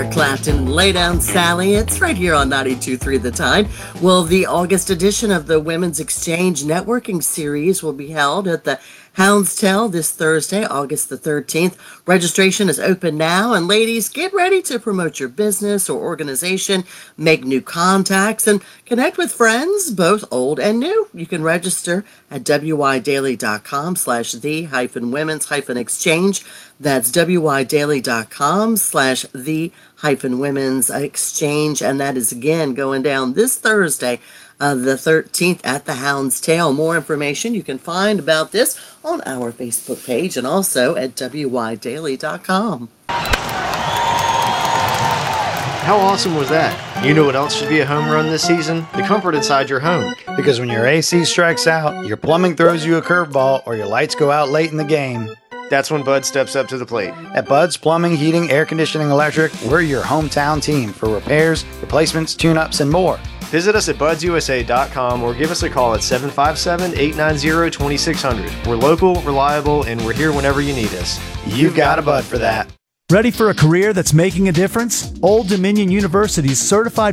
Eric Clapton, Lay Down Sally. It's right here on 92.3 The Tide. Well, the August edition of the Women's Exchange Networking Series will be held at the Houndstell this Thursday, August the 13th. Registration is open now, and ladies, get ready to promote your business or organization, make new contacts, and connect with friends, both old and new. You can register at wydaily.com/the-women's-exchange. That's wydaily.com/the-women's-exchange. And that is again going down this Thursday, the 13th at the Houndstell. More information you can find about this on our Facebook page and also at wydaily.com. How awesome was that? You know what else should be a home run this season? The comfort inside your home. Because when your AC strikes out, your plumbing throws you a curveball, or your lights go out late in the game, that's when Bud steps up to the plate. At Bud's Plumbing, Heating, Air Conditioning, Electric, we're your hometown team for repairs, replacements, tune-ups, and more. Visit us at budsusa.com or give us a call at 757-890-2600. We're local, reliable, and we're here whenever you need us. You've got a Bud for that. Ready for a career that's making a difference? Old Dominion University's certified